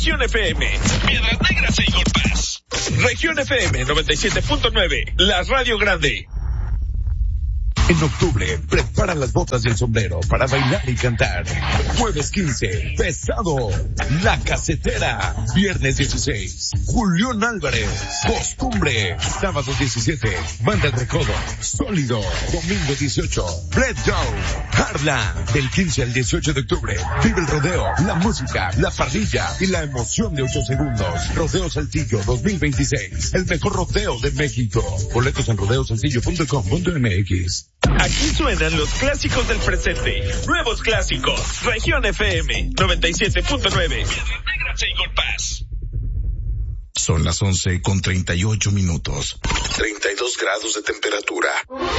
Región FM, Piedras Negras e Eagle Pass. Región FM 97.9, la radio grande. En octubre, prepara las botas y el sombrero para bailar y cantar. Jueves 15, Pesado, La Casetera. Viernes 16, Julián Álvarez, Costumbre. Sábado 17, Banda El Recodo, Sólido. Domingo 18, Fred Joe, Harla. Del 15 al 18 de octubre, vive el rodeo, la música, la parrilla y la emoción de 8 segundos. Rodeo Saltillo 2026, el mejor rodeo de México. Boletos en rodeosaltillo.com.mx. Aquí suenan los clásicos del presente. Nuevos clásicos. Región FM 97.9. Piedras Negras e Eagle Pass. Son las 11:38. 32 grados de temperatura.